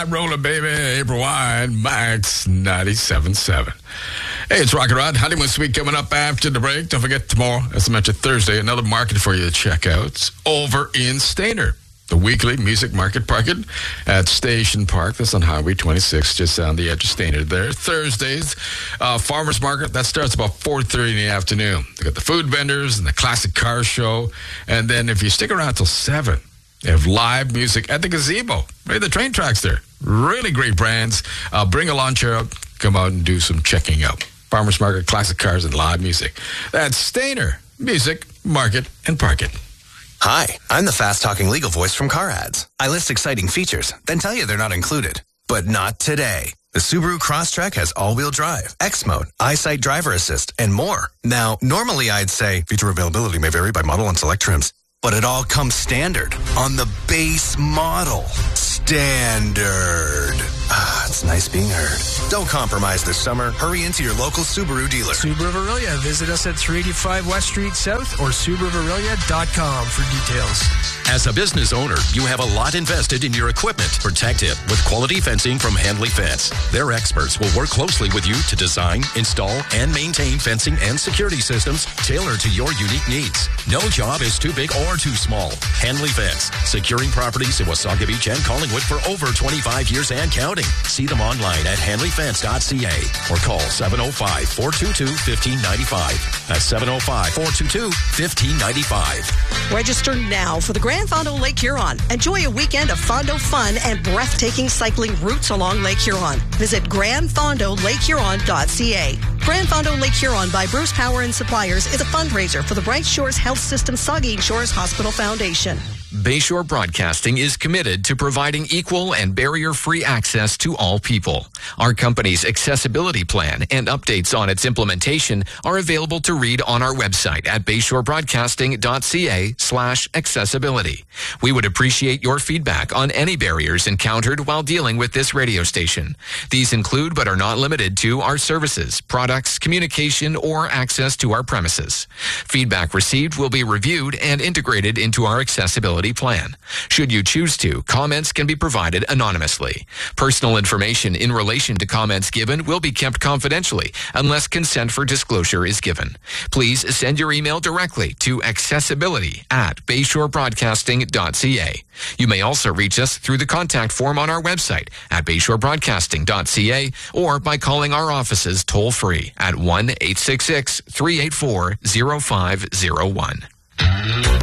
that rolling, baby. April Wine, Max 97.7. Hey, it's Rocket Rod. Honeymoon Suite coming up after the break. Don't forget tomorrow, as I mentioned, Thursday, another market for you to check out. It's over in Stayner. The weekly music market at Station Park. That's on Highway 26, just on the edge of Stayner there. Thursdays, farmers market. That starts about 4:30 in the afternoon. They got the food vendors and the classic car show. And then if you stick around till 7, they have live music at the gazebo. Right, the train tracks there. Really great brands. Bring a lawn chair up. Come out and do some checking out. Farmers market, classic cars, and live music. That's Stayner Music Market and Park It. Hi, I'm the fast-talking legal voice from Car Ads. I list exciting features, then tell you they're not included. But not today. The Subaru Crosstrek has all-wheel drive, X-Mode, EyeSight driver assist, and more. Now, normally I'd say feature availability may vary by model and select trims, but it all comes standard on the base model. Standard. It's nice being heard. Don't compromise this summer. Hurry into your local Subaru dealer. Subaru of Aurelia. Visit us at 385 West Street South or SubaruofAurelia.com for details. As a business owner, you have a lot invested in your equipment. Protect it with quality fencing from Handley Fence. Their experts will work closely with you to design, install, and maintain fencing and security systems tailored to your unique needs. No job is too big or too small. Handley Fence, securing properties in Wasaga Beach and Collingwood for over 25 years and counting. See them online at hanleyfence.ca or call 705-422-1595. That's 705-422-1595. Register now for the Grand Fondo Lake Huron. Enjoy a weekend of Fondo fun and breathtaking cycling routes along Lake Huron. Visit grandfondolakehuron.ca. Grand Fondo Lake Huron by Bruce Power and Suppliers is a fundraiser for the Bright Shores Health System Saugeen Shores Hospital Foundation. Bayshore Broadcasting is committed to providing equal and barrier-free access to all people. Our company's accessibility plan and updates on its implementation are available to read on our website at bayshorebroadcasting.ca/accessibility. We would appreciate your feedback on any barriers encountered while dealing with this radio station. These include but are not limited to our services, products, communication, or access to our premises. Feedback received will be reviewed and integrated into our accessibility plan. Should you choose to, comments can be provided anonymously. Personal information in relation to comments given will be kept confidentially unless consent for disclosure is given. Please send your email directly to accessibility@bayshorebroadcasting.ca. You may also reach us through the contact form on our website at bayshorebroadcasting.ca or by calling our offices toll-free at 1-866-384-0501.